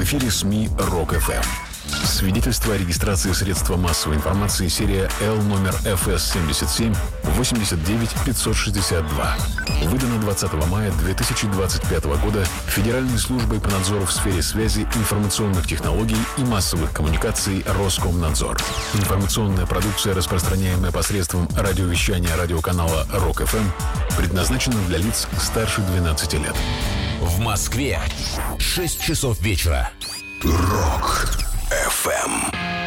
эфире СМИ РОК-ФМ. Свидетельство о регистрации средства массовой информации, серия L номер ФС-77 89562. Выдано 20 мая 2025 года Федеральной службой по надзору в сфере связи, информационных технологий и массовых коммуникаций Роскомнадзор. Информационная продукция, распространяемая посредством радиовещания радиоканала РОК-ФМ, предназначена для лиц старше 12 лет. В Москве 6 часов вечера. РОК-ФМ.